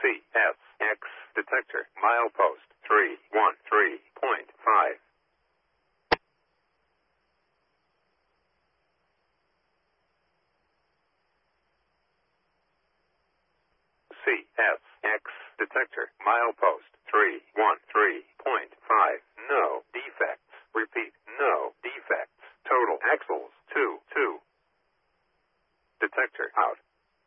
CSX detector milepost 313.5. CSX detector milepost 313.5. No defects. Repeat, no defects. Total axles 2. Detector out.